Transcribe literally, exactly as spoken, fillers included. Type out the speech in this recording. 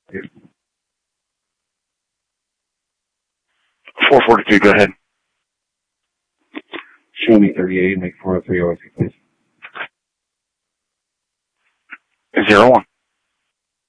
four forty-two, go ahead. Show me thirty-eight, make four oh three oh eight, please. Zero one.